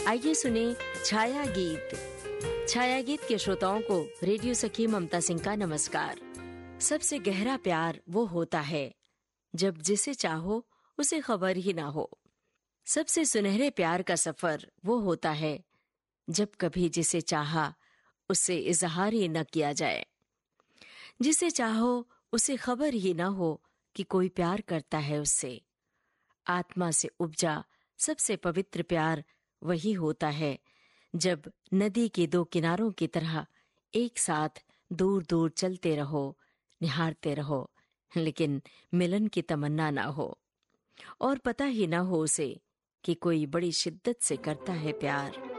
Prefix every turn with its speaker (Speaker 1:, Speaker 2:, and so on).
Speaker 1: आइए सुने छाया गीत। छाया गीत के श्रोताओं को रेडियो सखी ममता सिंह का नमस्कार। सबसे गहरा प्यार वो होता है जब जिसे चाहो उसे खबर ही ना हो। सबसे सुनहरे प्यार का सफर वो होता है जब कभी जिसे चाहा उससे इजहार ही न किया जाए। जिसे चाहो उसे खबर ही ना हो कि कोई प्यार करता है उससे। आत्मा से उपजा सबसे पवित्र प्यार वही होता है जब नदी के दो किनारों की तरह एक साथ दूर दूर चलते रहो, निहारते रहो, लेकिन मिलन की तमन्ना ना हो और पता ही ना हो उसे कि कोई बड़ी शिद्दत से करता है प्यार।